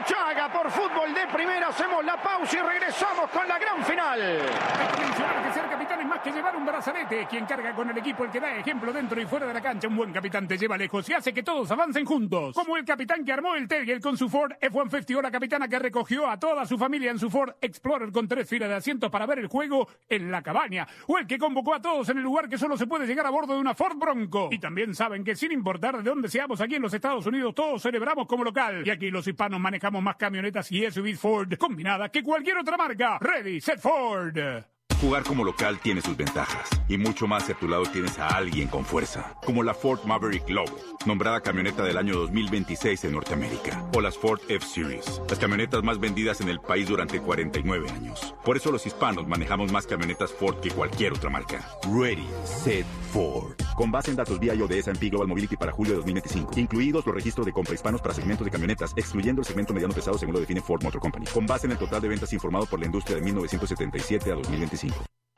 Burruchaga por Fútbol de Primera. Hacemos la pausa y regresamos con la gran final. Hay que mencionar que ser capitán es más que llevar un brazalete. Quien carga con el equipo, el que da ejemplo dentro y fuera de la cancha. Un buen capitán te lleva lejos y hace que todos avancen juntos. Como el capitán que armó el Tegel con su Ford F-150 o la capitana que recogió a toda su familia en su Ford Explorer con 3 filas de asientos para ver el juego en la cabaña. O el que convocó a todos en el lugar que solo se puede llegar a bordo de una Ford Bronco. Y también saben que sin importar de dónde seamos aquí en los Estados Unidos, todos celebramos como local. Y aquí los hispanos manejamos más camionetas y SUVs Ford combinadas que cualquier otra marca. Ready, set, Ford. Jugar como local tiene sus ventajas, y mucho más si a tu lado tienes a alguien con fuerza, como la Ford Maverick Lobo, nombrada camioneta del año 2026 en Norteamérica, o las Ford F-Series, las camionetas más vendidas en el país durante 49 años. Por eso los hispanos manejamos más camionetas Ford que cualquier otra marca. Ready, set, Ford. Con base en datos BIO de S&P Global Mobility para julio de 2025, incluidos los registros de compra hispanos para segmentos de camionetas, excluyendo el segmento mediano pesado según lo define Ford Motor Company, con base en el total de ventas informado por la industria de 1977 a 2025.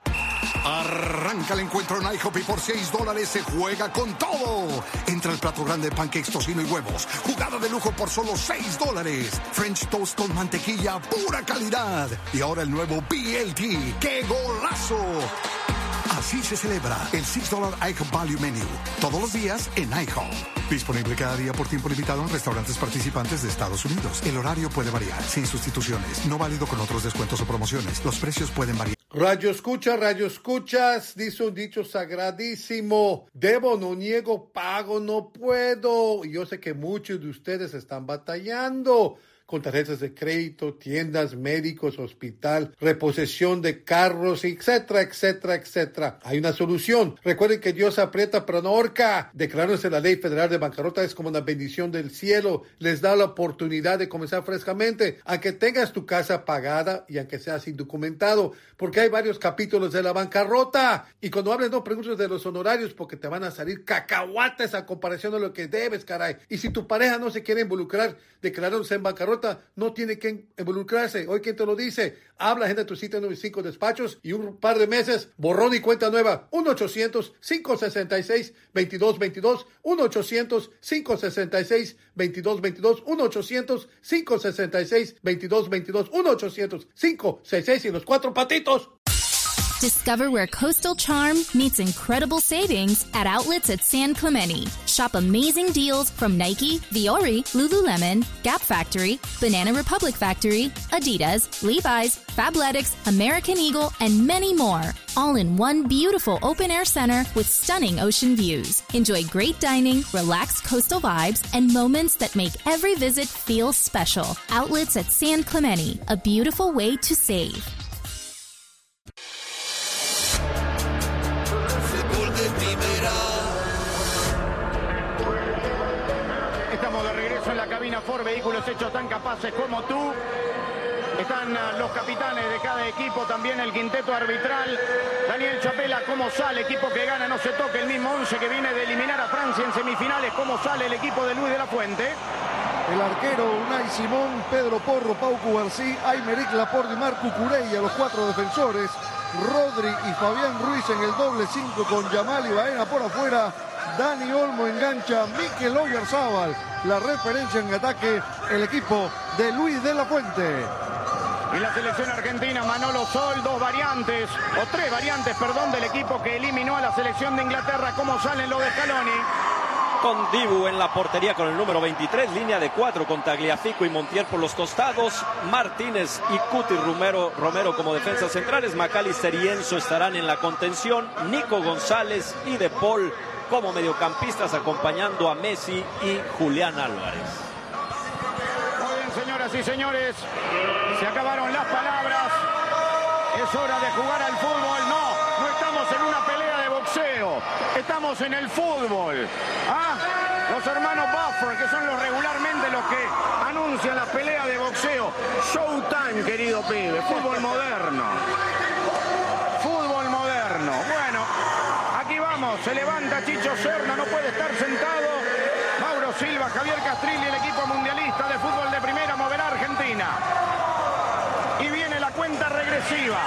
Arranca el encuentro en IHOP y por $6 se juega con todo. Entra el plato grande de pancakes, tocino y huevos. Jugada de lujo por solo $6. French toast con mantequilla, pura calidad. Y ahora el nuevo BLT. ¡Qué golazo! Así se celebra el $6 IHOP Value Menu. Todos los días en IHOP. Disponible cada día por tiempo limitado en restaurantes participantes de Estados Unidos. El horario puede variar, sin sustituciones. No válido con otros descuentos o promociones. Los precios pueden variar. Radio escuchas, dice un dicho sagradísimo: debo, no niego, pago, no puedo. Y yo sé que muchos de ustedes están batallando con tarjetas de crédito, tiendas, médicos, hospital, reposición de carros, etcétera, etcétera, etcétera. Hay una solución. Recuerden que Dios aprieta pero no ahorca. Declarándose la ley federal de bancarrota es como una bendición del cielo. Les da la oportunidad de comenzar frescamente, aunque tengas tu casa pagada y aunque seas indocumentado, porque hay varios capítulos de la bancarrota. Y cuando hables, no preguntes de los honorarios, porque te van a salir cacahuates a comparación de lo que debes, caray. Y si tu pareja no se quiere involucrar declarándose en bancarrota, no tiene que involucrarse. Hoy, ¿quién te lo dice? Habla, agenda tu cita en 95 despachos y un par de meses, borrón y cuenta nueva. 1-800-566-2222. 1-800-566-2222. 1-800-566-2222. 1-800-566 y los 4 patitos. Discover where coastal charm meets incredible savings at outlets at San Clemente. Shop amazing deals from Nike, Viore, Lululemon, Gap Factory, Banana Republic Factory, Adidas, Levi's, Fabletics, American Eagle, and many more. All in one beautiful open-air center with stunning ocean views. Enjoy great dining, relaxed coastal vibes, and moments that make every visit feel special. Outlets at San Clemente, a beautiful way to save. Estamos de regreso en la cabina Ford, vehículos hechos tan capaces como tú. Están los capitanes de cada equipo, también el quinteto arbitral. Daniel Chapela, ¿cómo sale? Equipo que gana, no se toque, el mismo 11 que viene de eliminar a Francia en semifinales. ¿Cómo sale el equipo de Luis de la Fuente? El arquero Unai Simón, Pedro Porro, Paucu García, Aymeric Laporte y Marco Curey a los 4 defensores. Rodri y Fabián Ruiz en el doble 5 con Yamal y Baena por afuera. Dani Olmo engancha, Mikel Oyarzábal, la referencia en ataque, el equipo de Luis de la Fuente. Y la selección argentina, Manolo Sol, 3 variantes, del equipo que eliminó a la selección de Inglaterra. ¿Cómo salen los de Scaloni? Con Dibu en la portería con el número 23, línea de 4 con Tagliafico y Montiel por los costados, Martínez y Cuti Romero como defensas centrales, McAllister y Enzo estarán en la contención, Nico González y De Paul como mediocampistas acompañando a Messi y Julián Álvarez. Muy bien, señoras y señores, se acabaron las palabras, es hora de jugar al fútbol. No estamos en una pelea de boxeo, estamos en el fútbol. Los hermanos Buffer, que son regularmente los que anuncian la pelea de boxeo. Showtime, querido pibe, fútbol moderno. Fútbol moderno. Bueno, aquí vamos, se levanta Chicho Serna, no puede estar sentado. Mauro Silva, Javier Castrilli, el equipo mundialista de fútbol de primera, moverá a Argentina. Y viene la cuenta regresiva.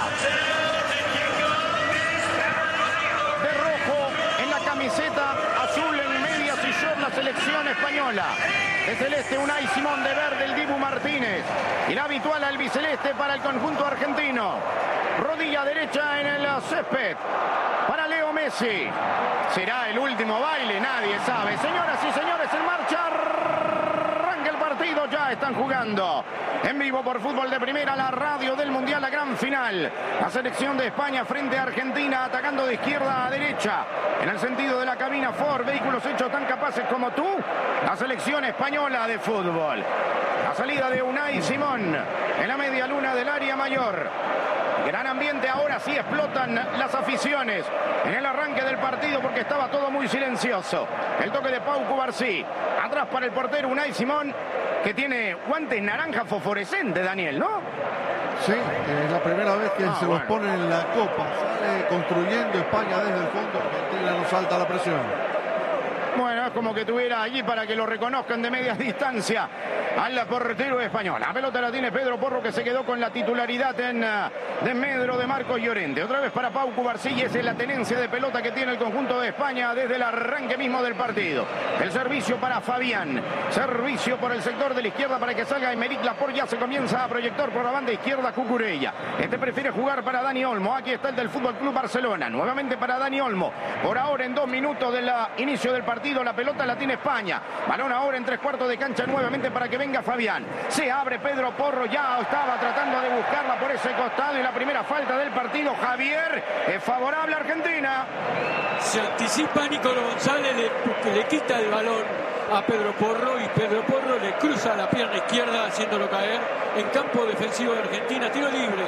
De rojo en la camiseta azul en medias y short la selección selección española. De celeste Unai Simón, de verde el Dibu Martínez. Y la habitual albiceleste para el conjunto argentino. Rodilla derecha en el césped para Leo Messi. ¿Será el último baile? Nadie sabe. Señoras y señores, en marcha. Arranca el partido. Ya están jugando en vivo por Fútbol de Primera, la radio del Mundial, la gran final. La selección de España frente a Argentina, atacando de izquierda a derecha. En el sentido de la cabina Ford, vehículos hechos tan capaces como tú. La selección española de fútbol. La salida de Unai Simón en la media luna del área mayor. Gran ambiente, ahora sí explotan las aficiones en el arranque del partido porque estaba todo muy silencioso. El toque de Pau Cubarsí, atrás para el portero Unai Simón, que tiene guantes naranja fosforescente, Daniel, ¿no? Sí, es la primera vez que se los pone en la copa. Sale construyendo España desde el fondo, Argentina no salta la presión. Bueno, es como que tuviera allí para que lo reconozcan de media distancia al portero español. La pelota la tiene Pedro Porro, que se quedó con la titularidad en desmedro de Marcos Llorente. Otra vez para Pau Cubarsí, y esa es la tenencia de pelota que tiene el conjunto de España desde el arranque mismo del partido. El servicio para Fabián. Servicio por el sector de la izquierda para que salga Aymeric Laporte. Ya se comienza a proyectar por la banda izquierda Cucurella. Este prefiere jugar para Dani Olmo. Aquí está el del Fútbol Club Barcelona. Nuevamente para Dani Olmo. Por ahora, en 2 minutos del inicio del partido, la pelota la tiene España. Balón ahora en 3/4 de cancha nuevamente para que venga Fabián. Se abre Pedro Porro, ya estaba tratando de buscarla por ese costado, y la primera falta del partido, Javier, es favorable a Argentina. Se anticipa Nicolás González, le quita el balón a Pedro Porro, y Pedro Porro le cruza la pierna izquierda haciéndolo caer en campo defensivo de Argentina. Tiro libre.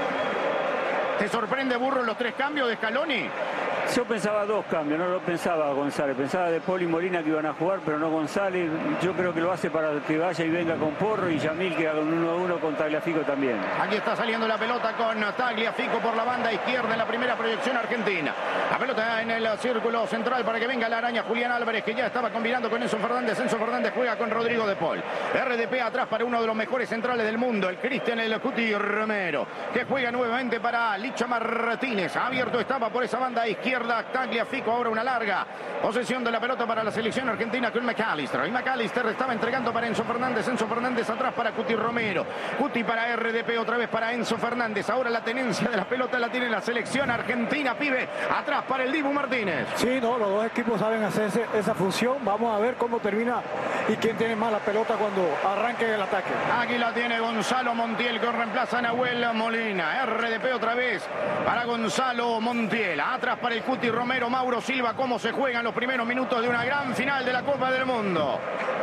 ¿Te sorprende, Burro, los 3 cambios de Scaloni? Yo pensaba 2 cambios, no lo pensaba González. Pensaba de Poli y Molina que iban a jugar, pero no González. Yo creo que lo hace para que vaya y venga con Porro, y Yamil que haga un 1-1 con Tagliafico también. Aquí está saliendo la pelota con Tagliafico por la banda izquierda en la primera proyección argentina. La pelota en el círculo central para que venga la araña Julián Álvarez, que ya estaba combinando con Enzo Fernández. Enzo Fernández juega con Rodrigo de Paul. RDP atrás para uno de los mejores centrales del mundo, el Cristian El Cuti Romero, que juega nuevamente para Licha Martínez. Abierto estaba por esa banda izquierda Tagliafico. Ahora una larga posesión de la pelota para la selección argentina con McAllister. Y McAllister estaba entregando para Enzo Fernández. Enzo Fernández atrás para Cuti Romero. Cuti para RDP, otra vez para Enzo Fernández. Ahora la tenencia de la pelota la tiene la selección argentina, pibe. Atrás para el Dibu Martínez. Sí, no, los dos equipos saben hacer esa función. Vamos a ver cómo termina y quién tiene más la pelota cuando arranque el ataque. Aquí la tiene Gonzalo Montiel, que reemplaza a Nahuel Molina. RDP otra vez para Gonzalo Montiel. Atrás para el Cuti Romero. Mauro Silva, cómo se juegan los primeros minutos de una gran final de la Copa del Mundo.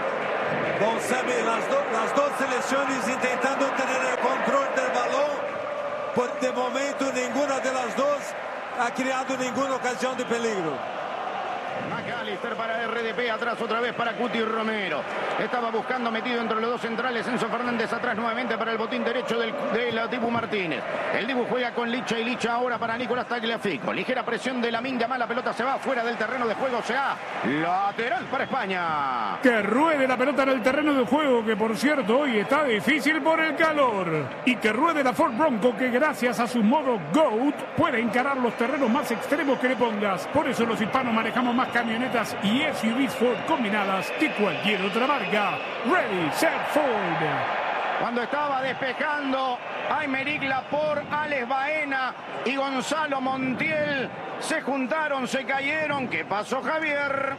Bom, sabe, las dos selecciones intentando tener el control del balón, pues de momento ninguna de las dos ha creado ninguna ocasión de peligro. McAllister para RDP, atrás otra vez para Cuti Romero. Estaba buscando, metido entre los dos centrales, Enzo Fernández atrás nuevamente para el botín derecho del Dibu Martínez. El Dibu juega con Licha, y Licha ahora para Nicolás Tagliafico. Ligera presión de Lamine Yamal, la pelota se va fuera del terreno de juego, será lateral para España. Que ruede la pelota en el terreno de juego, que por cierto hoy está difícil por el calor. Y que ruede la Ford Bronco, que gracias a su modo GOAT puede encarar los terrenos más extremos que le pongas. Por eso los hispanos manejamos más camionetas y SUVs Ford combinadas que cualquier otra marca. Ready, set, Ford. Cuando estaba despejando Aymeric Laporte, Alex Baena y Gonzalo Montiel se juntaron, se cayeron. ¿Qué pasó, Javier?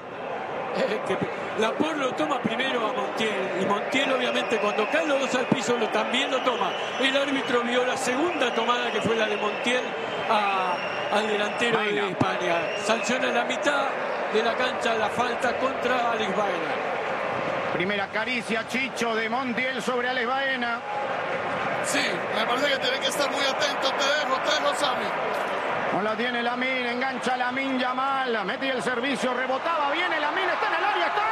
Laporte lo toma primero a Montiel, y Montiel obviamente cuando caen los dos al piso también lo toma. El árbitro vio la segunda tomada, que fue la de Montiel al delantero de España. Sanciona en la mitad de la cancha la falta contra Alex Baena. Primera caricia, Chicho, de Montiel sobre Alex Baena. Sí, me parece que tienen que estar muy atentos. Te dejo, Sammy. No la tiene Lamine, engancha Lamine Yamal, mete el servicio, rebotaba, viene Lamine, está en el área, está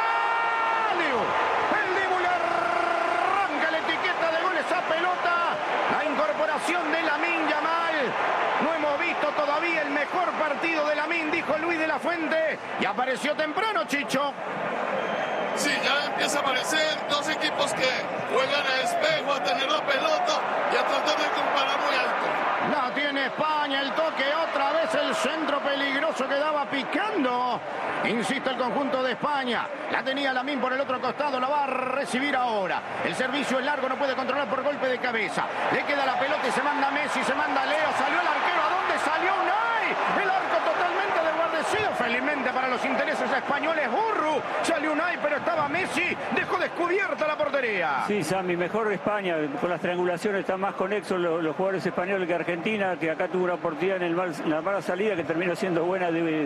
el Dibu le arranca la etiqueta de gol esa pelota. La incorporación de Lamine Yamal. No hemos visto todavía el mejor partido de Lamine, dijo Luis de la Fuente, y apareció temprano, Chicho. Sí, ya empieza a aparecer dos equipos que juegan a espejo, a tener la pelota y a tratar de comparar muy alto. La tiene España, el toque, otra vez el centro peligroso que daba picando. Insiste el conjunto de España. La tenía Lamine por el otro costado, la va a recibir ahora. El servicio es largo, no puede controlar por golpe de cabeza. Le queda la pelota y se manda Messi, se manda Leo. Salió el arquero, ¿a dónde salió Unai? El arco totalmente desguardecido. Felizmente para los intereses españoles, Burru. Salió Unai, pero estaba Messi. Dejó descubierta la portería. Sí, Sammy, mejor España. Con las triangulaciones están más conexos los jugadores españoles que Argentina, que acá tuvo una oportunidad en la mala salida que terminó siendo buena de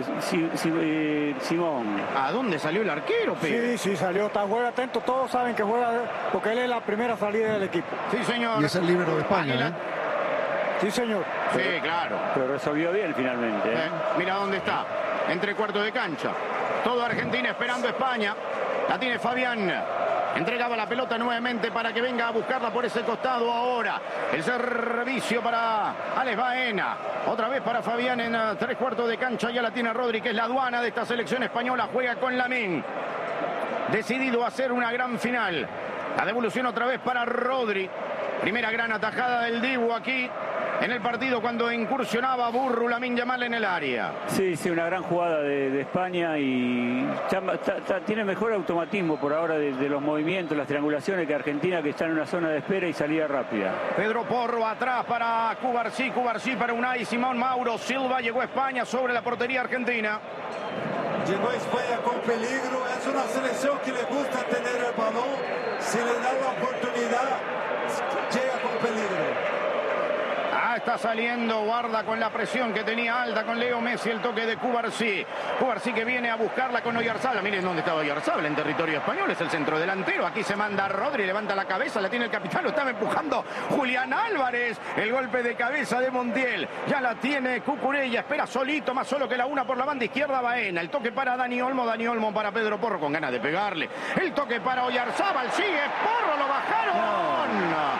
Simón. ¿A dónde salió el arquero, Pedro? Sí, salió. Está juega atento. Todos saben que juega porque él es la primera salida del equipo. Sí, señor. Y es el líbero de España, ¿eh? Sí, señor. Sí, claro. Pero resolvió bien finalmente. Mira dónde está. Entre cuarto de cancha. Todo Argentina esperando a España. La tiene Fabián. Entregaba la pelota nuevamente para que venga a buscarla por ese costado ahora. El servicio para Alex Baena. Otra vez para Fabián en tres cuartos de cancha. Ya la tiene Rodri, que es la aduana de esta selección española. Juega con Lamine. Decidido a hacer una gran final. La devolución otra vez para Rodri. Primera gran atajada del Dibu aquí en el partido cuando incursionaba Burru Lamine Yamal en el área. Sí, una gran jugada de España y tiene mejor automatismo por ahora de los movimientos, las triangulaciones que Argentina, que está en una zona de espera y salida rápida. Pedro Porro atrás para Cubarsí para Unai Simón, Mauro Silva. Llegó a España sobre la portería argentina. Llegó a España con peligro. Es una selección que le gusta tener el balón. Si le da la oportunidad, llega con peligro. Está saliendo, guarda con la presión que tenía alta con Leo Messi, el toque de Cubarsí. Cubarsí que viene a buscarla con Oyarzabal. Miren dónde estaba Oyarzabal, en territorio español, es el centro delantero. Aquí se manda Rodri, levanta la cabeza, la tiene el capitán, lo estaba empujando Julián Álvarez. El golpe de cabeza de Montiel. Ya la tiene Cucurella, espera solito, más solo que la una por la banda izquierda Baena. El toque para Dani Olmo para Pedro Porro con ganas de pegarle. El toque para Oyarzabal, sigue Porro, lo bajaron.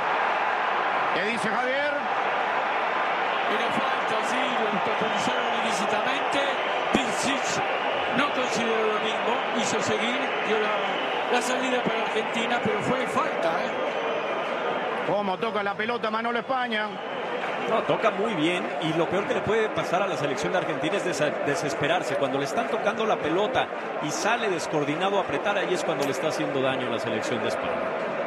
¿Qué dice Javier? Era falta, sí, lo protagonizaron ilícitamente. Pircic no consideró lo mismo, hizo seguir, dio la salida para Argentina, pero fue falta, ¿Cómo toca la pelota Manolo España? No, toca muy bien y lo peor que le puede pasar a la selección de Argentina es desesperarse. Cuando le están tocando la pelota y sale descoordinado a apretar, ahí es cuando le está haciendo daño a la selección de España.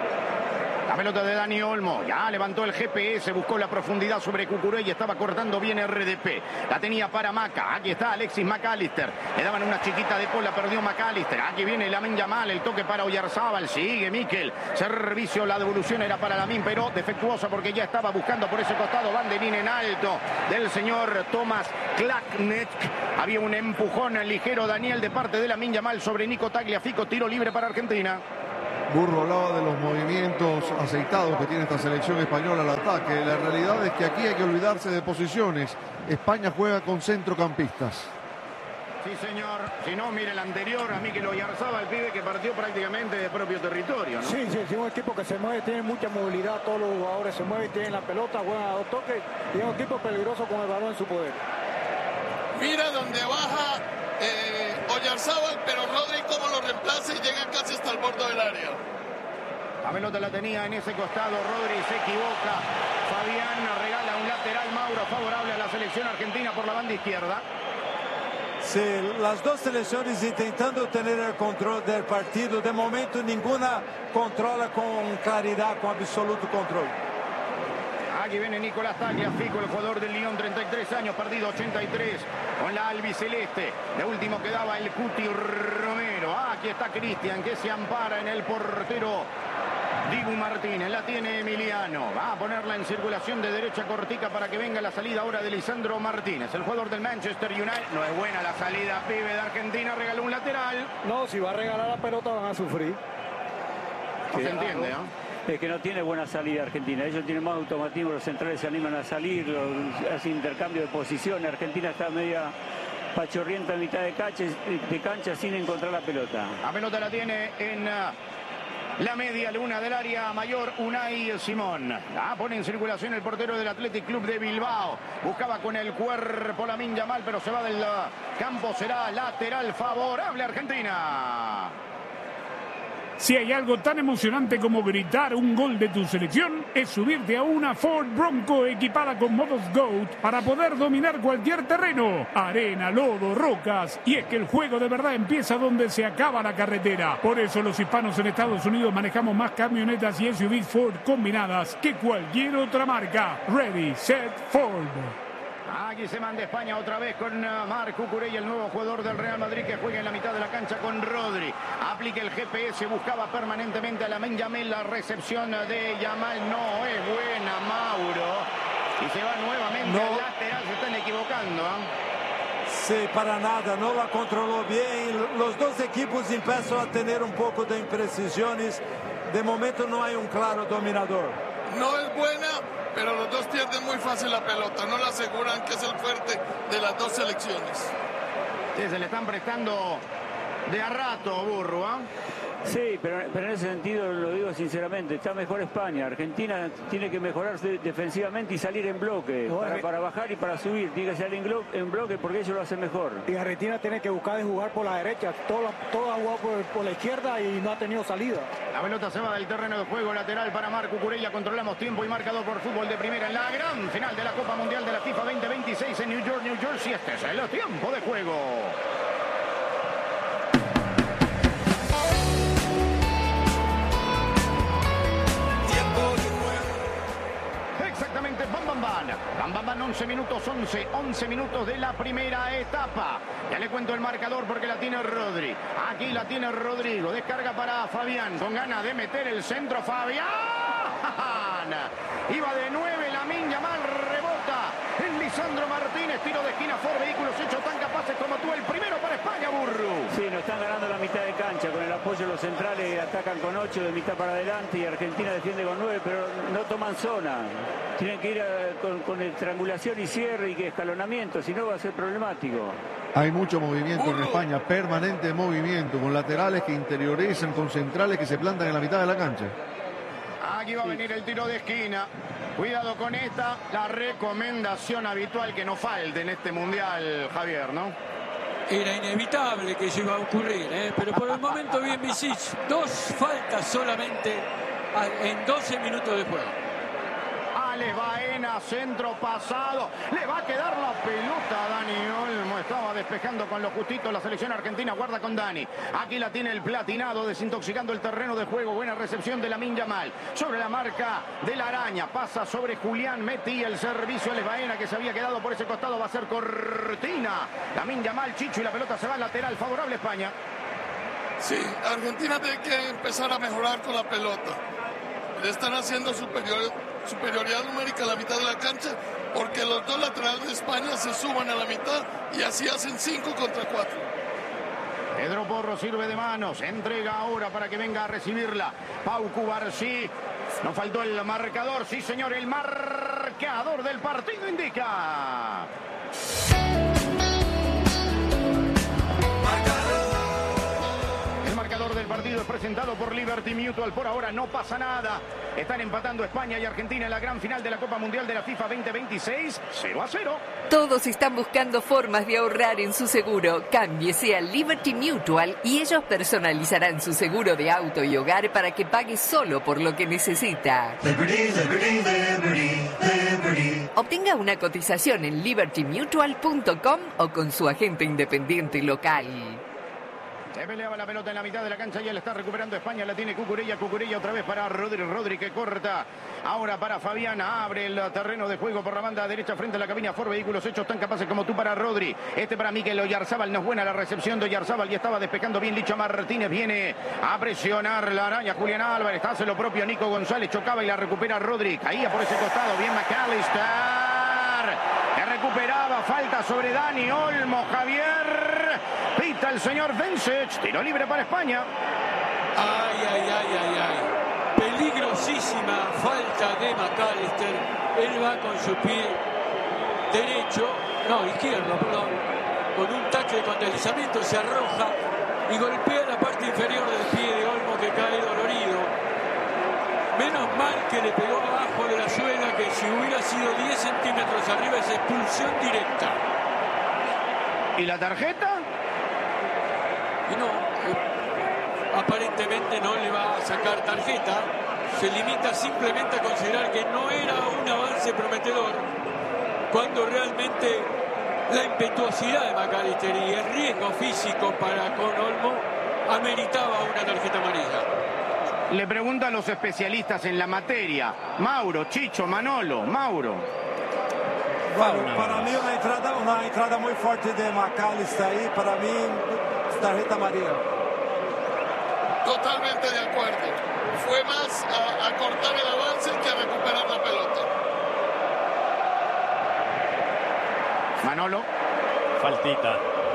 La pelota de Dani Olmo, ya levantó el GPS, buscó la profundidad sobre Cucurella, estaba cortando bien RDP. La tenía para Maca, aquí está Alexis McAllister. Le daban una chiquita de pola, perdió McAllister. Aquí viene Lamine Yamal, el toque para Oyarzabal, sigue Mikel. Servicio, la devolución era para Lamine, pero defectuosa porque ya estaba buscando por ese costado. Van de Nin en alto del señor Thomas Klaknet. Había un empujón ligero, Daniel, de parte de Lamine Yamal sobre Nico Tagliafico. Tiro libre para Argentina. Burro hablaba de los movimientos aceitados que tiene esta selección española al ataque. La realidad es que aquí hay que olvidarse de posiciones. España juega con centrocampistas. Sí, señor. Si no, mire el anterior, a Mikel Oyarzabal, el pibe que partió prácticamente de propio territorio, ¿no? Sí, un equipo que se mueve, tiene mucha movilidad, todos los jugadores se mueven, tienen la pelota, juegan a dos toques y es un equipo peligroso con el balón en su poder. Mira donde baja Oyarzabal, pero Rodri como lo reemplaza y llega casi hasta el borde del área. La pelota la tenía en ese costado, Rodri se equivoca. Fabián regala un lateral, Mauro, favorable a la selección argentina por la banda izquierda. Sí, las dos selecciones intentando tener el control del partido. De momento ninguna controla con claridad, con absoluto control. Aquí viene Nicolás Tagliafico, el jugador del Lyon, 33 años, perdido 83 con la albiceleste. De último quedaba el Cuti Romero. Aquí está Cristian, que se ampara en el portero Dibu Martínez. La tiene Emiliano. Va a ponerla en circulación de derecha cortica para que venga la salida ahora de Lisandro Martínez, el jugador del Manchester United. No es buena la salida, pibe de Argentina. Regaló un lateral. No, si va a regalar la pelota van a sufrir. No se entiende, ¿no? Es que no tiene buena salida Argentina. Ellos tienen más automatismo, los centrales se animan a salir, hacen intercambio de posiciones. Argentina está media pachorrienta en mitad de cancha sin encontrar la pelota. La pelota la tiene en la media luna del área mayor Unai Simón. La pone en circulación el portero del Athletic Club de Bilbao. Buscaba con el cuerpo Lamine Yamal, pero se va del campo. Será lateral favorable a Argentina. Si hay algo tan emocionante como gritar un gol de tu selección, es subirte a una Ford Bronco equipada con modos GOAT para poder dominar cualquier terreno. Arena, lodo, rocas. Y es que el juego de verdad empieza donde se acaba la carretera. Por eso los hispanos en Estados Unidos manejamos más camionetas y SUVs Ford combinadas que cualquier otra marca. Ready, set, Ford. Aquí se manda España otra vez con Marc Cucurella, el nuevo jugador del Real Madrid que juega en la mitad de la cancha con Rodri. Aplica el GPS, buscaba permanentemente a Lamine Yamal. La recepción de Yamal no es buena, Mauro. Y se va nuevamente al lateral, se están equivocando. Sí, para nada, no la controló bien. Los dos equipos empiezan a tener un poco de imprecisiones. De momento no hay un claro dominador. No es buena, pero los dos pierden muy fácil la pelota, no la aseguran, que es el fuerte de las dos selecciones. Sí, se le están prestando de a rato, Burro, ¿ah? Sí, pero en ese sentido lo digo sinceramente, está mejor España. Argentina tiene que mejorarse defensivamente y salir en bloque, para bajar y para subir. Tiene que salir en bloque porque ellos lo hacen mejor. Y Argentina tiene que buscar de jugar por la derecha. Todo ha jugado por la izquierda y no ha tenido salida. La pelota se va del terreno de juego, lateral para Marc Cucurella. Controlamos tiempo y marcador por Fútbol de Primera en la gran final de la Copa Mundial de la FIFA 2026 en New York, New Jersey. Este es el tiempo de juego. Exactamente, Bam, 11 minutos, 11 minutos de la primera etapa. Ya le cuento el marcador porque la tiene Rodri. Aquí la tiene Rodrigo, descarga para Fabián, con ganas de meter el centro, Fabián. Iba de 9, Lamine Yamal rebota en Lisandro Martínez, tiro de esquina, Ford Vehículos hechos tan capaces como tú, el primero para España, Burro. Sí, nos están ganando la mitad de cancha, con el apoyo de los centrales atacan con 8 de mitad para adelante y Argentina defiende con 9, pero no toman zona. Tienen que ir con triangulación y cierre y escalonamiento, si no va a ser problemático. Hay mucho movimiento en España, permanente movimiento, con laterales que interiorizan, con centrales que se plantan en la mitad de la cancha. Aquí va a venir el tiro de esquina. Cuidado con esta, la recomendación habitual que no falte en este mundial, Javier, ¿no? Era inevitable que eso iba a ocurrir, pero por el momento bien Misic. 2 faltas solamente en 12 minutos de juego. Alex Baena, centro pasado, le va a quedar la pelota a Dani Olmo, estaba despejando con lo justito la selección argentina, guarda con Dani, aquí la tiene el platinado, desintoxicando el terreno de juego, buena recepción de Lamine Yamal, sobre la marca de la araña, pasa sobre Julián, metía el servicio Alex Baena que se había quedado por ese costado, va a ser cortina, Lamine Yamal, Chicho y la pelota se va al lateral, favorable a España. Sí, Argentina tiene que empezar a mejorar con la pelota, le están haciendo superioridad numérica a la mitad de la cancha porque los dos laterales de España se suban a la mitad y así hacen 5 contra 4. Pedro Porro sirve de manos, entrega ahora para que venga a recibirla Pau Cubarsí. No faltó el marcador, sí señor, el marcador del partido indica. El marcador del partido es presentado por Liberty Mutual. Por ahora no pasa nada. Están empatando España y Argentina en la gran final de la Copa Mundial de la FIFA 2026, 0-0. Todos están buscando formas de ahorrar en su seguro. Cámbiese a Liberty Mutual y ellos personalizarán su seguro de auto y hogar para que pague solo por lo que necesita. Liberty, Liberty, Liberty, Liberty. Obtenga una cotización en libertymutual.com o con su agente independiente local. Se peleaba la pelota en la mitad de la cancha y él está recuperando España. La tiene Cucurella otra vez para Rodri que corta. Ahora para Fabián, abre el terreno de juego por la banda derecha frente a la cabina Ford Vehículos hechos tan capaces como tú para Rodri. Este para Mikel Oyarzábal, no es buena la recepción de Oyarzábal y estaba despejando bien Licha Martínez. Viene a presionar la araña Julián Álvarez, hace lo propio Nico González, chocaba y la recupera Rodri. Caía por ese costado, bien McAllister. Que recuperaba, falta sobre Dani Olmo, Javier. Pita el señor Vencech, tiro libre para España. Ay. Peligrosísima falta de McAllister. Él va con su pie izquierdo, perdón. Con un tackle con deslizamiento se arroja y golpea la parte inferior del pie de Olmo que cae dolorido. Menos mal que le pegó abajo de la suela, que si hubiera sido 10 centímetros arriba es expulsión directa. ¿Y la tarjeta? Y no, aparentemente no le va a sacar tarjeta. Se limita simplemente a considerar que no era un avance prometedor, cuando realmente la impetuosidad de McAllister y el riesgo físico para con Olmo ameritaba una tarjeta amarilla. Le pregunto a los especialistas en la materia. Mauro, Chicho, Manolo, Mauro. Bueno, para mí una entrada muy fuerte de McAllister ahí, para mí tarjeta amarilla. Totalmente de acuerdo. Fue más a cortar el avance que a recuperar la pelota. Manolo. Faltita.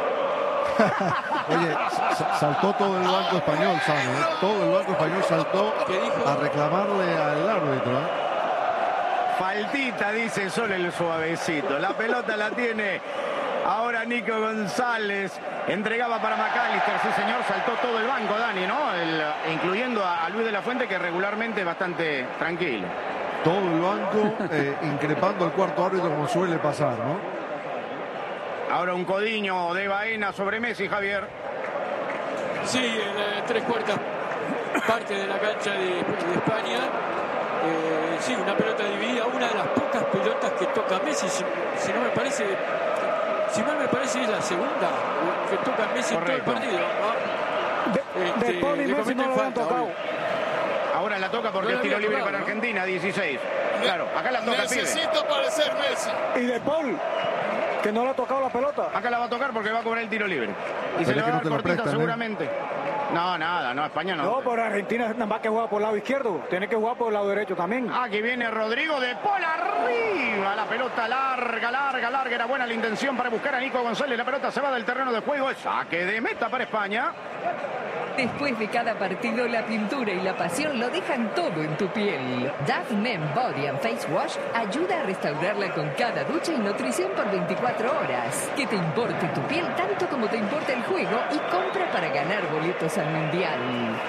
Oye, saltó todo el banco español, ¿sabes? Todo el banco español saltó a reclamarle al árbitro. Faltita, dice solo el suavecito. La pelota la tiene ahora Nico González. Entregaba para McAllister, sí señor, saltó todo el banco, Dani, ¿no? Incluyendo a Luis de la Fuente, que regularmente es bastante tranquilo. Todo el banco increpando al cuarto árbitro, como suele pasar, ¿no? Ahora un codiño de Baena sobre Messi, Javier. Sí, en 3/4 parte de la cancha de España. Sí, una pelota dividida, una de las pocas pelotas que toca Messi. Si no me parece, si mal me parece, es la segunda que toca Messi. Correcto. En todo el partido. De Paul y Messi no lo han tocado. Ahora la toca porque es tiro libre para Argentina, 16. Claro, acá la toca el pibe. Necesita parecer Messi. Y de Paul, que no le ha tocado la pelota. Acá la va a tocar porque va a cobrar el tiro libre. Y se le va a dar cortita seguramente. No, nada, no, España no. No, pero Argentina nada más que juega por el lado izquierdo. Tiene que jugar por el lado derecho también. Aquí viene Rodrigo de Paul arriba. La pelota larga. Era buena la intención para buscar a Nico González. La pelota se va del terreno de juego. Es saque de meta para España. Después de cada partido, la pintura y la pasión lo dejan todo en tu piel. Dove Men Body and Face Wash ayuda a restaurarla con cada ducha y nutrición por 24 horas. Que te importe tu piel tanto como te importa el juego y compra para ganar boletos al Mundial.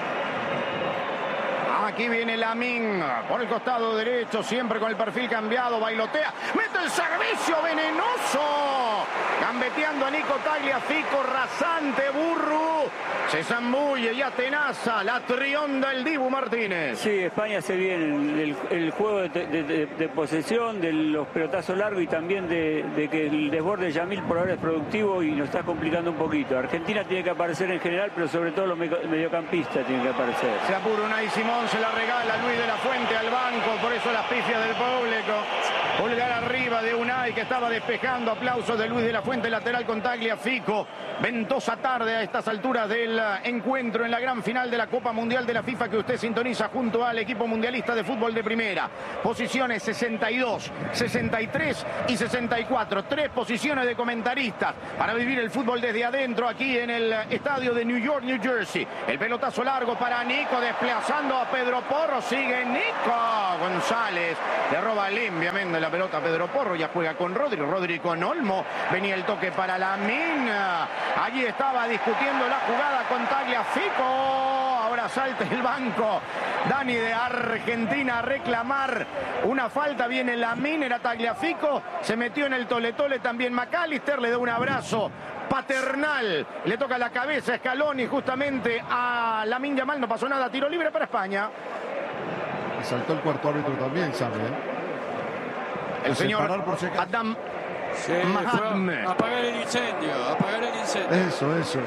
Aquí viene Lamine por el costado derecho, siempre con el perfil cambiado, bailotea, mete el servicio venenoso, gambeteando a Nico Tagliafico, rasante, Burru, se zambulle y atenaza, la trionda el Dibu Martínez. Sí, España se viene el juego de posesión, de los pelotazos largos y también de que el desborde de Yamil por ahora es productivo y nos está complicando un poquito. Argentina tiene que aparecer en general, pero sobre todo los mediocampistas tienen que aparecer. Se apura Unai Simón, se la regala Luis de la Fuente al banco, por eso las pifias del público. Pulgar arriba de Unai, que estaba despejando. Aplausos de Luis de la Fuente, lateral con Tagliafico. Ventosa tarde a estas alturas del encuentro en la gran final de la Copa Mundial de la FIFA, que usted sintoniza junto al equipo mundialista de fútbol de primera. Posiciones 62, 63 y 64. 3 posiciones de comentaristas para vivir el fútbol desde adentro aquí en el estadio de New York, New Jersey. El pelotazo largo para Nico, desplazando a Pedro Porro. Sigue Nico González. Le roba limpiamente la pelota a Pedro Porro. Ya juega con Rodri con Olmo. Venía el toque para Lamine. Allí estaba discutiendo la jugada con Tagliafico. Ahora salta el banco. Dani de Argentina a reclamar una falta. Viene Lamine, era Tagliafico. Se metió en el tole-tole también McAllister. Le da un abrazo paternal. Le toca la cabeza a Scaloni justamente a Lamine Yamal. No pasó nada. Tiro libre para España. Y saltó el cuarto árbitro también, ¿sabe? El señor Adam Mahatme. Apagar el incendio. Eso.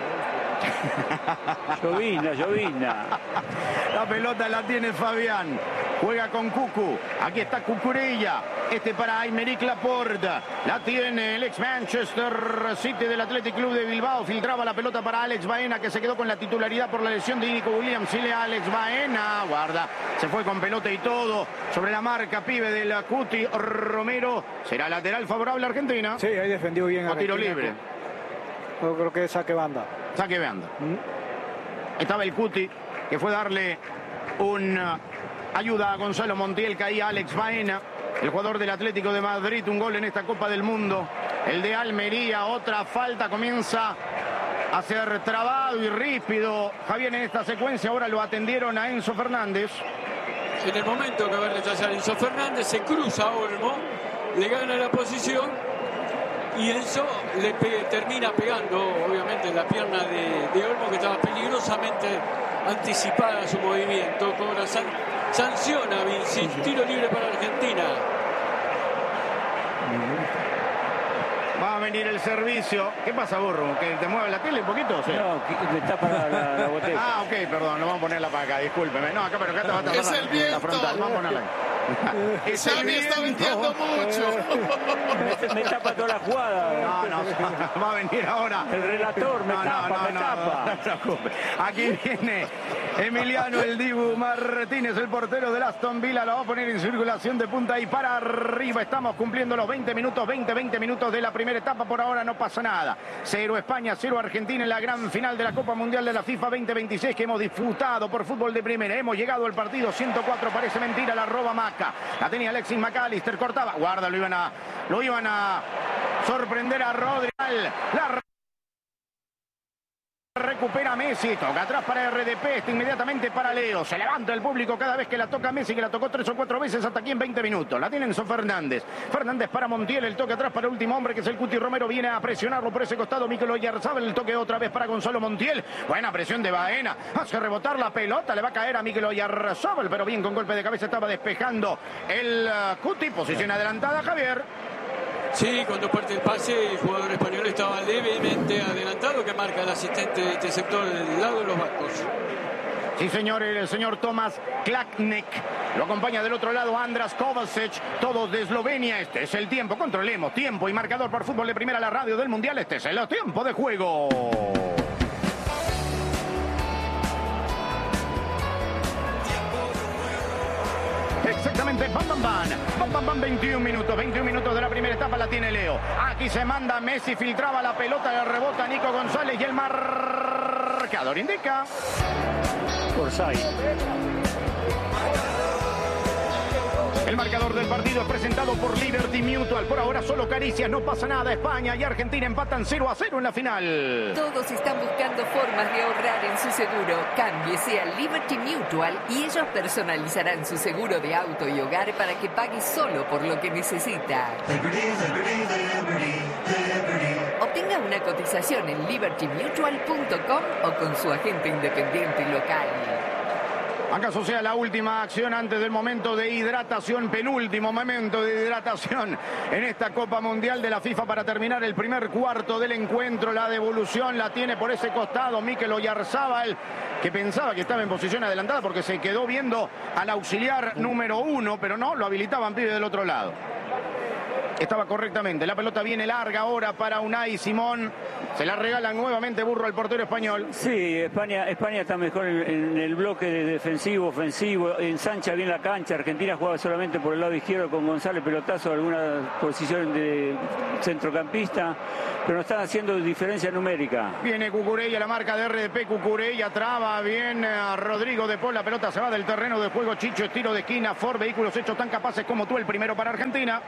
Llovina. La pelota la tiene Fabián. Juega con Cucu. Aquí está Cucurella. Para Aymeric Laporte. La tiene el ex Manchester City del Athletic Club de Bilbao. Filtraba la pelota para Alex Baena, que se quedó con la titularidad por la lesión de Nico Williams. Sigue Alex Baena. Guarda. Se fue con pelota y todo. Sobre la marca, pibe del Cuti Romero. Será lateral favorable a Argentina. Sí, ahí defendió bien. O tiro libre. Yo creo que es saque banda. Saque banda. Estaba el Cuti, que fue darle una ayuda a Gonzalo Montiel. Caía Alex Baena, el jugador del Atlético de Madrid. Un gol en esta Copa del Mundo. El de Almería, otra falta. Comienza a ser trabado y ríspido. Javier, en esta secuencia ahora lo atendieron a Enzo Fernández. En el momento que va a rechazar Enzo Fernández, se cruza a Olmo, le gana la posición y Enzo termina pegando, obviamente, en la pierna de Olmo, que estaba peligrosamente anticipada su movimiento. Cobra sanciona Vinci, tiro libre para Argentina. Va a venir el servicio. ¿Qué pasa, Burro? ¿Que te mueve la tele un poquito? ¿Sí? No, me tapa la botella. Ah, ok, perdón, lo vamos a ponerla para acá, discúlpeme. No, acá, pero acá te va a tapar Es el viento. la frontal. Vamos a ponerla ahí. Sammy está vendiendo mucho. Me tapa toda la jugada. No, va a venir ahora. El relator me tapa. No te preocupes. Aquí viene Emiliano el Dibu Martínez, el portero del Aston Villa. Lo va a poner en circulación de punta y para arriba. Estamos cumpliendo los 20 minutos de la primera etapa. Por ahora no pasa nada. 0 España, 0 Argentina en la gran final de la Copa Mundial de la FIFA 2026 que hemos disputado por fútbol de primera. Hemos llegado al partido 104, parece mentira, la roba Maca. La tenía Alexis McAllister, cortaba. Guarda, lo iban a sorprender a Rodri. La recupera Messi, toca atrás para RDP, inmediatamente para Leo. Se levanta el público cada vez que la toca Messi, que la tocó 3 o 4 veces hasta aquí en 20 minutos. La tiene Enzo Fernández. Fernández para Montiel, el toque atrás para el último hombre que es el Cuti Romero. Viene a presionarlo por ese costado Mikel Oyarzabal, el toque otra vez para Gonzalo Montiel. Buena presión de Baena, hace rebotar la pelota, le va a caer a Mikel Oyarzabal, pero bien con golpe de cabeza estaba despejando el Cuti. Posición adelantada, Javier. Sí, cuando parte el pase, el jugador español estaba levemente adelantado, que marca el asistente de este sector del lado de los bancos. Sí, señor, el señor Tomas Klaknek. Lo acompaña del otro lado Andras Kovacic, todos de Eslovenia. Este es el tiempo, controlemos tiempo y marcador por fútbol de primera, la radio del Mundial. Este es el tiempo de juego. Exactamente, bam, 21 minutos de la primera etapa la tiene Leo. Aquí se manda Messi, filtraba la pelota, le rebota Nico González y el marcador indica Orsay. El marcador del partido es presentado por Liberty Mutual. Por ahora solo caricias, no pasa nada. España y Argentina empatan 0-0 en la final. Todos están buscando formas de ahorrar en su seguro. Cámbiese a Liberty Mutual y ellos personalizarán su seguro de auto y hogar para que pague solo por lo que necesita. Obtenga una cotización en libertymutual.com o con su agente independiente local. ¿Acaso sea la última acción antes del momento de hidratación, penúltimo momento de hidratación en esta Copa Mundial de la FIFA para terminar el primer cuarto del encuentro? La devolución la tiene por ese costado Mikel Oyarzabal, que pensaba que estaba en posición adelantada porque se quedó viendo al auxiliar número 1, pero no, lo habilitaban pibe del otro lado. Estaba correctamente. La pelota viene larga ahora para Unai Simón. Se la regalan nuevamente Burro al portero español. Sí, España está mejor en el bloque de defensivo, ofensivo. Ensancha bien la cancha. Argentina juega solamente por el lado izquierdo con González Pelotazo, alguna posición de centrocampista, pero no están haciendo diferencia numérica. Viene Cucurella, la marca de RDP. Cucurella traba bien a Rodrigo de Paul. La pelota se va del terreno de juego. Chicho, estilo de esquina. Ford, vehículos hechos tan capaces como tú. El primero para Argentina.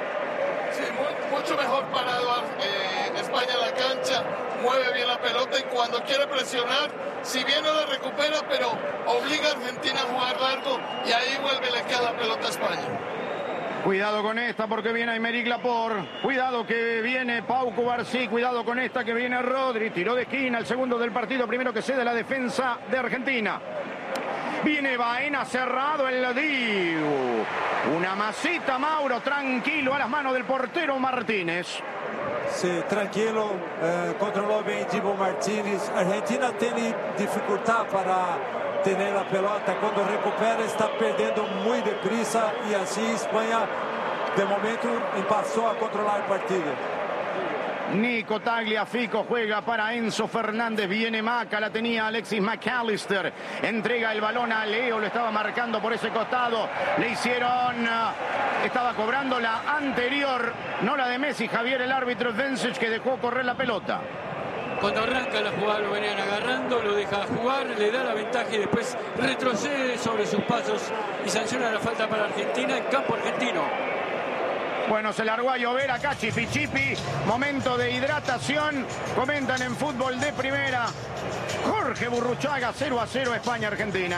Sí, mucho mejor parado España en la cancha, mueve bien la pelota y cuando quiere presionar, si bien no la recupera, pero obliga a Argentina a jugar largo y ahí vuelve, le queda la pelota a España. Cuidado con esta porque viene Aymeric Laporte. Cuidado que viene Pau Cubarsí. Cuidado con esta que viene Rodri. Tiró de esquina, el segundo del partido, primero que cede la defensa de Argentina. Viene Baena, cerrado el Dibu. Una masita, Mauro, tranquilo a las manos del portero Martínez. Sí, tranquilo, controló bien Dibu Martínez. Argentina tiene dificultad para tener la pelota. Cuando recupera está perdiendo muy deprisa y así España de momento pasó a controlar el partido. Nico Tagliafico juega para Enzo Fernández. Viene Maca, la tenía Alexis McAllister. Entrega el balón a Leo, lo estaba marcando por ese costado. Le hicieron, estaba cobrando la anterior, no la de Messi. Javier, el árbitro Vencic, que dejó correr la pelota. Cuando arranca la jugada lo venían agarrando, lo deja jugar, le da la ventaja y después retrocede sobre sus pasos y sanciona la falta para Argentina en campo argentino. Bueno, se largó a llover acá Chipi. Momento de hidratación. Comentan en fútbol de primera. Jorge Burruchaga, 0-0 España-Argentina.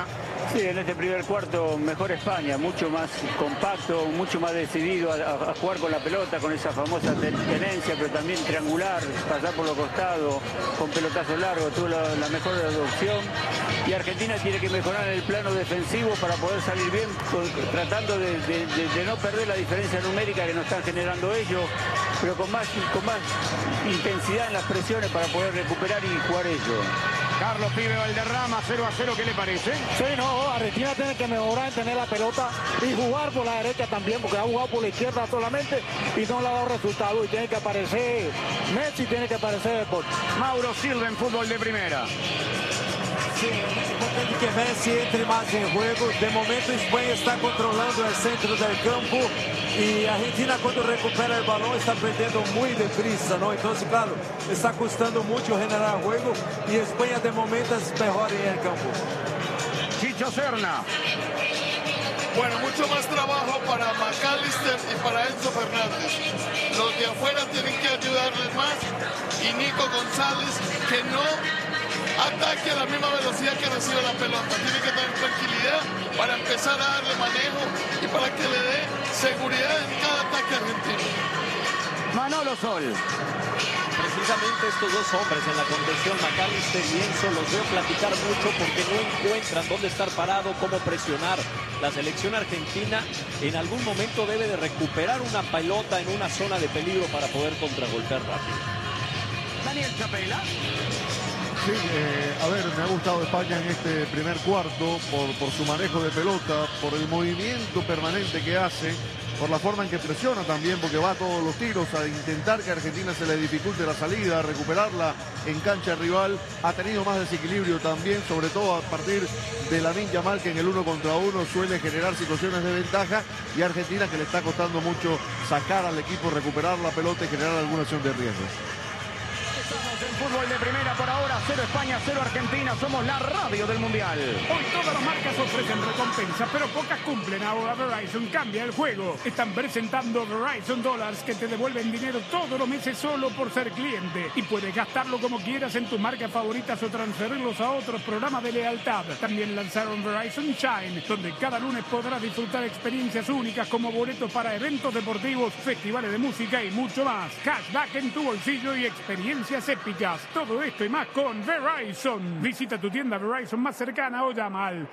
Sí, en este primer cuarto mejor España, mucho más compacto, mucho más decidido a jugar con la pelota, con esa famosa tenencia, pero también triangular, pasar por los costados, con pelotazos largos, tuvo la mejor opción. Y Argentina tiene que mejorar en el plano defensivo para poder salir bien, tratando de no perder la diferencia numérica que nos están generando ellos, pero con más intensidad en las presiones para poder recuperar y jugar ellos. Carlos Pibe Valderrama, 0-0, ¿qué le parece? Sí, no, Argentina tiene que mejorar en tener la pelota y jugar por la derecha también, porque ha jugado por la izquierda solamente y no le ha dado resultado. Y tiene que aparecer Messi, tiene que aparecer el gol. Mauro Silva en fútbol de primera. Sí, es importante que Messi entre más en juego. De momento España está controlando el centro del campo y Argentina cuando recupera el balón está perdiendo muy deprisa, ¿no? Entonces, claro, está costando mucho generar juego y España de momento es mejor en el campo. Chicho Serna. Bueno, mucho más trabajo para McAllister y para Enzo Fernández. Los de afuera tienen que ayudarles más y Nico González que no ataque a la misma velocidad que recibe la pelota. Tiene que tener tranquilidad para empezar a darle manejo y para que le dé seguridad en cada ataque argentino. Manolo Sol. Precisamente estos dos hombres en la contención, McAllister y Enzo, los veo platicar mucho porque no encuentran dónde estar parado, cómo presionar. La selección argentina en algún momento debe de recuperar una pelota en una zona de peligro para poder contragolpear rápido. Daniel Chapela. Sí, a ver, me ha gustado España en este primer cuarto por su manejo de pelota, por el movimiento permanente que hace, por la forma en que presiona también, porque va a todos los tiros a intentar que a Argentina se le dificulte la salida, a recuperarla en cancha rival. Ha tenido más desequilibrio también, sobre todo a partir de Lamine Yamal, que en el 1 contra 1 suele generar situaciones de ventaja, y a Argentina que le está costando mucho sacar al equipo, recuperar la pelota y generar alguna acción de riesgo. En fútbol de primera por ahora, 0 España, 0 Argentina, somos la radio del Mundial. Hoy todas las marcas ofrecen recompensas, pero pocas cumplen. Ahora Verizon cambia el juego. Están presentando Verizon Dollars que te devuelven dinero todos los meses solo por ser cliente. Y puedes gastarlo como quieras en tus marcas favoritas o transferirlos a otros programas de lealtad. También lanzaron Verizon Shine, donde cada lunes podrás disfrutar experiencias únicas como boletos para eventos deportivos, festivales de música y mucho más. Cashback en tu bolsillo y experiencias épicas. Todo esto y más con Verizon. Visita tu tienda Verizon más cercana o llama al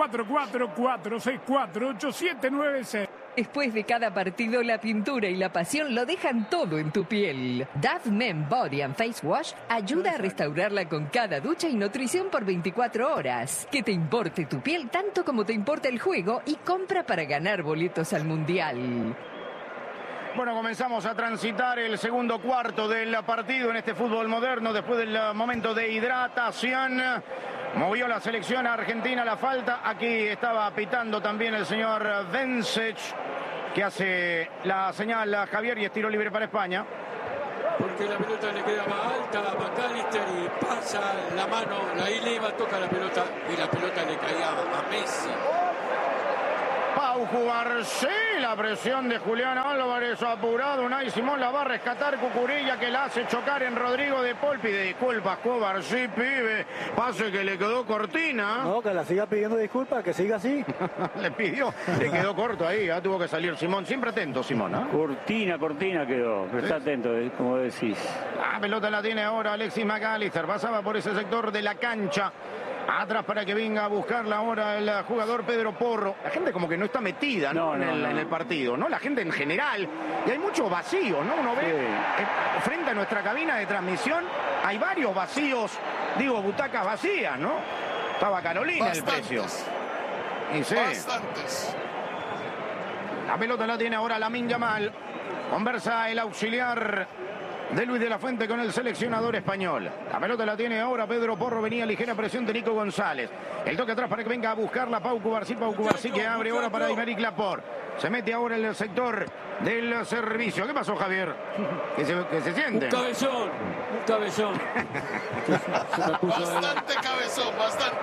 844-464-8796. Después de cada partido, la pintura y la pasión lo dejan todo en tu piel. Dove Men Body and Face Wash ayuda a restaurarla con cada ducha y nutrición por 24 horas. Que te importe tu piel tanto como te importa el juego y compra para ganar boletos al Mundial. Bueno, comenzamos a transitar el segundo cuarto del partido en este fútbol moderno después del momento de hidratación. Movió la selección argentina la falta. Aquí estaba pitando también el señor Vencech, que hace la señal a Javier y es tiro libre para España. Porque la pelota le queda más alta a McAllister y pasa la mano, ahí le iba, toca la pelota y la pelota le caía a Messi. Pau Cubarsí, la presión de Julián Álvarez apurado. Unai Simón la va a rescatar Cucurella, que la hace chocar en Rodrigo de Paul. Pide disculpas Cubarsí, pibe. Pase que le quedó cortina. No, que la siga pidiendo disculpas, que siga así. Le pidió, le quedó corto ahí. Tuvo que salir Simón. Siempre atento, Simón. Cortina quedó. Pero está atento, como decís. La pelota la tiene ahora Alexis McAllister. Pasaba por ese sector de la cancha. Atrás para que venga a buscarla ahora el jugador Pedro Porro. La gente como que no está metida, ¿no? En el partido, ¿no? La gente en general. Y hay mucho vacío, ¿no? Uno ve frente a nuestra cabina de transmisión, hay varios vacíos, digo, butacas vacías, ¿no? Estaba Carolina Bastantes. el precio. Y sí. Bastantes. La pelota la tiene ahora Lamine Yamal. Conversa el auxiliar de Luis de la Fuente con el seleccionador español. La pelota la tiene ahora Pedro Porro. Venía ligera presión de Nico González. El toque atrás para que venga a buscarla Pau Cubarsí. Pau Cubarsí que abre ahora para Aymeric Laporte. Se mete ahora en el sector del servicio. ¿Qué pasó, Javier? ¿Qué se siente? Un cabezón. Bastante cabezón, bastante.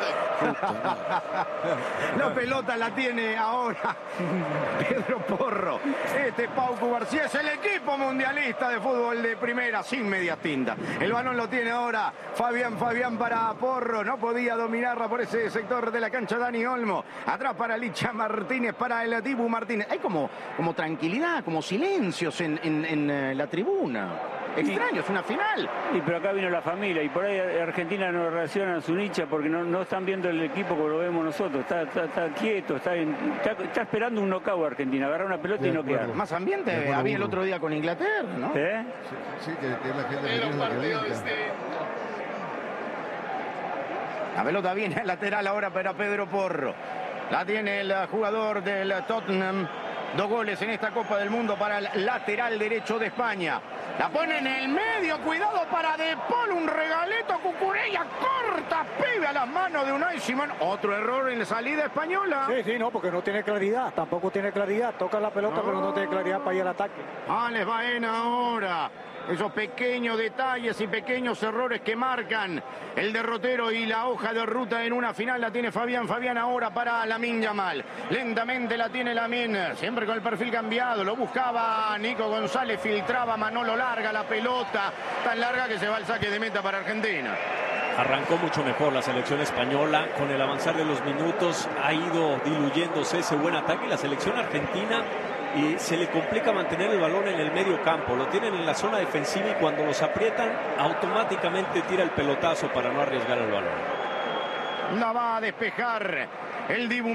La pelota la tiene ahora Pedro Porro. Paucu García es el equipo mundialista de fútbol de primera sin medias tintas. El balón lo tiene ahora Fabián para Porro. No podía dominarla por ese sector de la cancha Dani Olmo. Atrás para Licha Martínez, para el Dibu Martínez. Hay como tranquilidad, como silencios en la tribuna. Extraño, es una final. Y pero acá vino la familia y por ahí Argentina no reacciona a su nicha porque no están viendo el equipo como lo vemos nosotros. Está quieto, está esperando un knockout Argentina, agarrar una pelota y noquear. Más ambiente había el otro día con Inglaterra, ¿no? Sí, que es la gente que un partido distinto. La pelota viene al lateral ahora para Pedro Porro. La tiene el jugador del Tottenham. 2 goles en esta Copa del Mundo para el lateral derecho de España. La pone en el medio, cuidado para De Paul, un regalito a Cucurella, corta, pibe a las manos de Unai Simón. Otro error en la salida española. Sí, no, porque no tiene claridad, tampoco tiene claridad, toca la pelota pero no tiene claridad para ir al ataque. Alex Baena ahora. Esos pequeños detalles y pequeños errores que marcan el derrotero y la hoja de ruta en una final la tiene Fabián ahora para Lamine Yamal. Lentamente la tiene Lamine, siempre con el perfil cambiado. Lo buscaba Nico González, filtraba Manolo, larga la pelota, tan larga que se va al saque de meta para Argentina. Arrancó mucho mejor la selección española. Con el avanzar de los minutos ha ido diluyéndose ese buen ataque. La selección argentina y se le complica mantener el balón en el medio campo. Lo tienen en la zona defensiva y cuando los aprietan automáticamente tira el pelotazo para no arriesgar el balón. La va a despejar el Dibu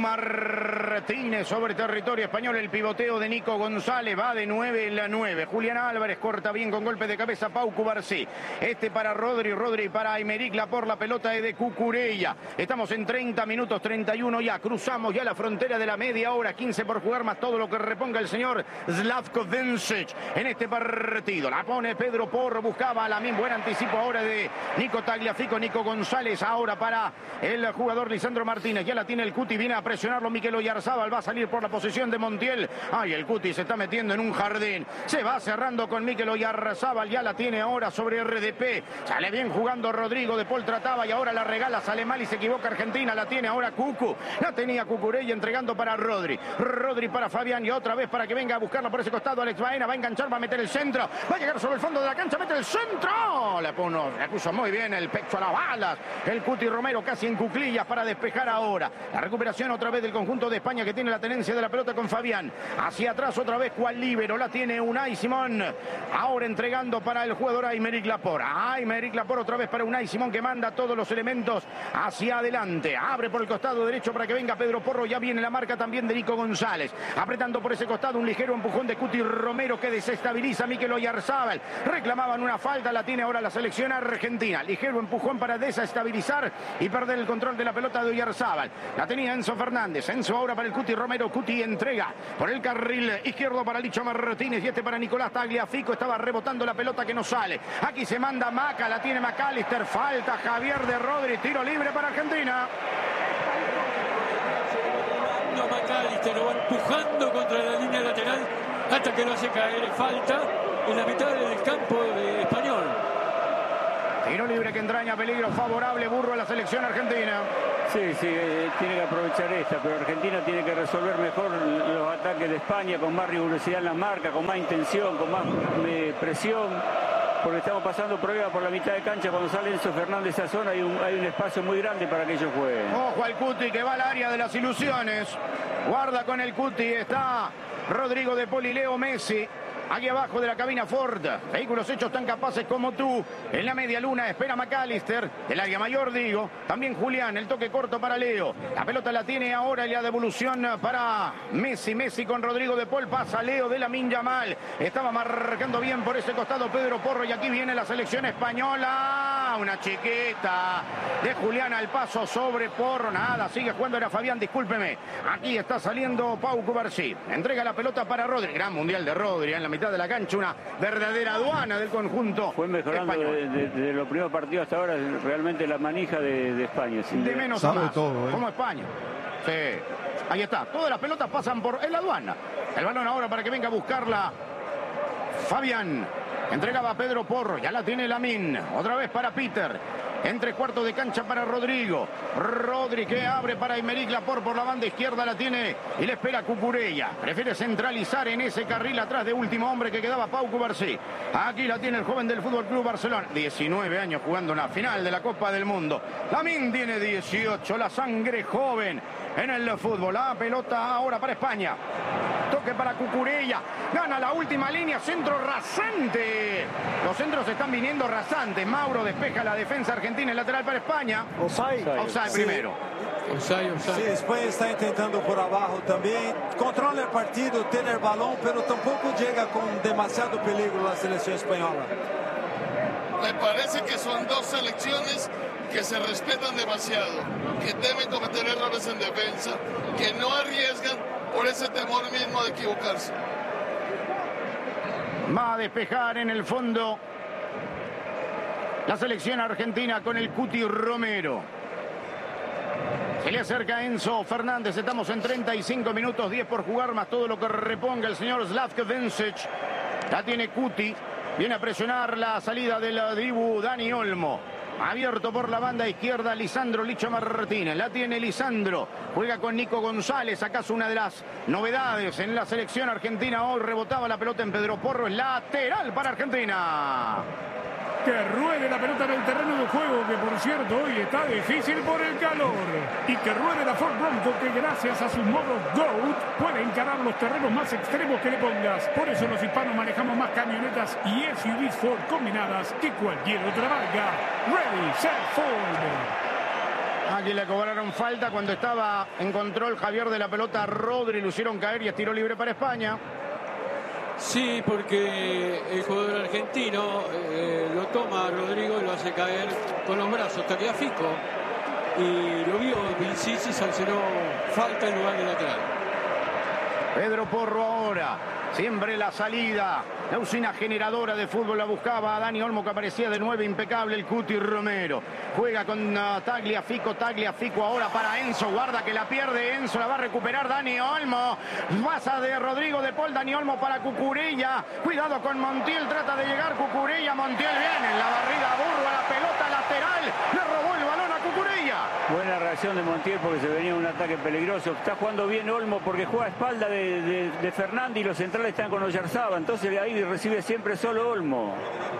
Martínez sobre territorio español. El pivoteo de Nico González va de 9 en la 9. Julián Álvarez corta bien con golpe de cabeza Paucu García. Para Rodri para Aymeric Laporte. La pelota es de Cucurella. Estamos en 30 minutos 31 ya. Cruzamos ya la frontera de la media hora. 15 por jugar más todo lo que reponga el señor Slavko Vincic en este partido. La pone Pedro Porro. Buscaba a Lamine. Buen anticipo ahora de Nico Tagliafico. Nico González ahora para el jugador Lisandro Martínez. Ya la tiene el Cuti, viene a presionarlo Mikel Oyarzabal, va a salir por la posición de Montiel. Ay, el Cuti se está metiendo en un jardín. Se va cerrando con Mikel Oyarzabal, ya la tiene ahora sobre RDP. Sale bien jugando Rodrigo, De Paul trataba y ahora la regala, sale mal y se equivoca Argentina. La tiene ahora Cucu, la tenía Cucurella entregando para Rodri para Fabián y otra vez para que venga a buscarla por ese costado. Alex Baena va a enganchar, va a meter el centro, va a llegar sobre el fondo de la cancha, mete el centro. Le puso muy bien el pecho a las balas. El Cuti Romero casi en cuclillas para despejar ahora. La recuperación otra vez del conjunto de España que tiene la tenencia de la pelota con Fabián. Hacia atrás otra vez cual líbero. La tiene Unai Simón. Ahora entregando para el jugador Aymeric Laporte. Aymeric Laporte otra vez para Unai Simón que manda todos los elementos hacia adelante. Abre por el costado derecho para que venga Pedro Porro. Ya viene la marca también de Nico González. Apretando por ese costado un ligero empujón de Cuti Romero que desestabiliza a Mikel Oyarzabal. Reclamaban una falta. La tiene ahora la selección argentina. Ligero empujón para desestabilizar y perder el control de la pelota de Oyarzabal. La tenía Enzo Fernández. Enzo ahora para el Cuti Romero. Cuti entrega por el carril izquierdo para Licha Martínez y para Nicolás Tagliafico. Estaba rebotando la pelota que no sale. Aquí se manda Maca. La tiene McAllister. Falta Javier de Rodri. Tiro libre para Argentina. No, McAllister lo va empujando contra la línea lateral hasta que lo hace caer. Falta en la mitad del campo de Español. Tiro libre que entraña peligro favorable. Burro a la selección argentina. Sí, tiene que aprovechar esta, pero Argentina tiene que resolver mejor los ataques de España con más rigurosidad en la marca, con más intención, con más presión, porque estamos pasando prueba por la mitad de cancha. Cuando sale Enzo Fernández a esa zona hay un espacio muy grande para que ellos jueguen. Ojo al Cuti que va al área de las ilusiones. Guarda con el Cuti, está Rodrigo De Paul y Leo Messi. Aquí abajo de la cabina Ford, vehículos hechos tan capaces como tú. En la media luna espera McAllister, del área mayor digo. También Julián, el toque corto para Leo. La pelota la tiene ahora y la devolución para Messi. Messi con Rodrigo De Paul, pasa Leo de Lamine Yamal. Estaba marcando bien por ese costado Pedro Porro y aquí viene la selección española. Una chiquita de Julián al paso sobre Porro. Nada, sigue jugando, era Fabián, discúlpeme. Aquí está saliendo Paucu García. Entrega la pelota para Rodri. Gran mundial de Rodri en la mitad mitad de la cancha, una verdadera aduana del conjunto. Fue mejorando de los primeros partidos hasta ahora realmente la manija de España. De menos a más, como España. Sí, ahí está. Todas las pelotas pasan por la aduana. El balón ahora para que venga a buscarla Fabián. Entregaba a Pedro Porro, ya la tiene Lamine. Otra vez para Peter. Entre cuartos de cancha para Rodrigo. Rodri que abre para Aymeric Laporte por la banda izquierda, la tiene y le espera Cucurella. Prefiere centralizar en ese carril atrás de último hombre que quedaba Pau Cubarsí. Aquí la tiene el joven del Fútbol Club Barcelona. 19 años jugando una final de la Copa del Mundo. Lamine tiene 18, la sangre joven en el fútbol. La pelota ahora para España. Toque para Cucurella. Gana la última línea. Centro rasante. Los centros están viniendo rasantes. Mauro despeja la defensa argentina. El lateral para España. Offside primero. Offside. Sí, España está intentando por abajo también. Controla el partido, tiene el balón, pero tampoco llega con demasiado peligro la selección española. Me parece que son dos selecciones que se respetan demasiado, que deben cometer errores en defensa, que no arriesgan por ese temor mismo de equivocarse. Va a despejar en el fondo la selección argentina con el Cuti Romero. Se le acerca Enzo Fernández. Estamos en 35 minutos, 10 por jugar, más todo lo que reponga el señor Slavko Vincic. La tiene Cuti. Viene a presionar la salida del Dibu Dani Olmo. Abierto por la banda izquierda Lisandro Licha Martínez. La tiene Lisandro. Juega con Nico González. Acaso una de las novedades en la selección argentina. Hoy rebotaba la pelota en Pedro Porro. Es lateral para Argentina. Que ruede la pelota en el terreno de juego, que por cierto hoy está difícil por el calor. Y que ruede la Ford Bronco, que gracias a su modo GOAT puede encarar los terrenos más extremos que le pongas. Por eso los hispanos manejamos más camionetas y SUVs Ford combinadas que cualquier otra marca. Ready, set, Ford. Aquí le cobraron falta cuando estaba en control Javier de la pelota. Rodri lo hicieron caer y es tiro libre para España. Sí, porque el jugador argentino lo toma a Rodrigo y lo hace caer con los brazos Tagliafico. Y lo vio Vincic y sancionó falta en lugar de lateral. Pedro Porro ahora. Siempre la salida. La usina generadora de fútbol la buscaba a Dani Olmo, que aparecía de 9 impecable. El Cuti Romero. Juega con Tagliafico. Tagliafico ahora para Enzo. Guarda que la pierde Enzo. La va a recuperar Dani Olmo. Pasa de Rodrigo de Paul. Dani Olmo para Cucurella. Cuidado con Montiel. Trata de llegar Cucurella. Montiel viene en la barrida. Burro a la pelota lateral. Le robó el balón a Cucurella. Buena reacción de Montiel porque se venía un ataque peligroso. Está jugando bien Olmo porque juega a espalda de Fernández y los centrales están con Oyarzaba. Entonces ahí recibe siempre solo Olmo.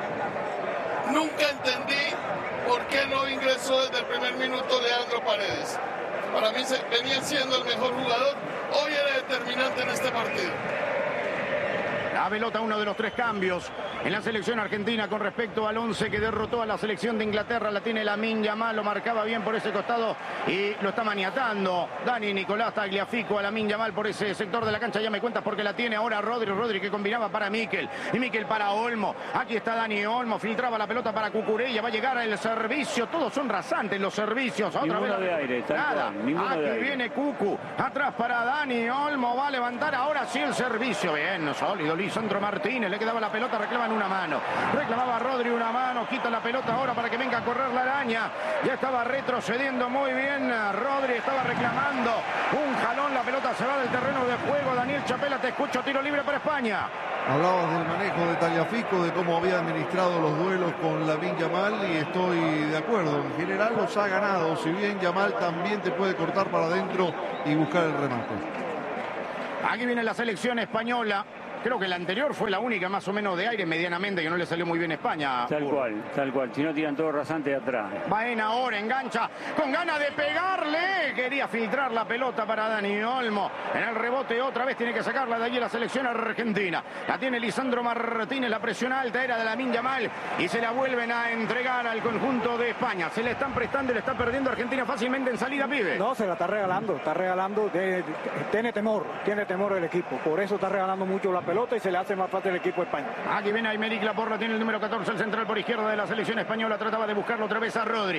Nunca entendí por qué no ingresó desde el primer minuto Leandro Paredes. Para mí venía siendo el mejor jugador. Hoy era determinante en este partido. La pelota, uno de los 3 cambios en la selección argentina con respecto al 11 que derrotó a la selección de Inglaterra. La tiene Lamine Yamal, lo marcaba bien por ese costado y lo está maniatando Dani Nicolás Tagliafico a Lamine Yamal por ese sector de la cancha. Ya me cuentas porque la tiene ahora Rodri que combinaba para Mikel y Mikel para Olmo. Aquí está Dani Olmo, filtraba la pelota para Cucurella, va a llegar el servicio. Todos son rasantes los servicios. Otra ninguno vez de aire, nada. Aquí viene Cucu, atrás para Dani Olmo, va a levantar ahora sí el servicio. Bien, sólido Lisandro Martínez, le quedaba la pelota, reclaman una mano. Reclamaba Rodri una mano, quita la pelota ahora para que venga a correr la araña. Ya estaba retrocediendo muy bien Rodri, estaba reclamando un jalón, la pelota se va del terreno de juego. Daniel Chapela, te escucho, tiro libre para España. Hablabas del manejo de Tagliafico, de cómo había administrado los duelos con Lamine Yamal y estoy de acuerdo. En general los ha ganado, si bien Yamal también te puede cortar para adentro y buscar el remate. Aquí viene la selección española. Creo que la anterior fue la única más o menos de aire medianamente que no le salió muy bien a España. Tal cual. Si no tiran todo rasante de atrás. Baena ahora, engancha con ganas de pegarle. Quería filtrar la pelota para Dani Olmo. En el rebote otra vez tiene que sacarla de allí la selección argentina. La tiene Lisandro Martínez, la presión alta era de Lamine Yamal y se la vuelven a entregar al conjunto de España. Se le están prestando y le está perdiendo Argentina fácilmente en salida, pibe. No, se la está regalando. Tiene temor el equipo. Por eso está regalando mucho la pelota y se le hace más fácil el equipo de España. Aquí viene Aymeric Laporte, tiene el número 14, el central por izquierda de la selección española. Trataba de buscarlo otra vez a Rodri.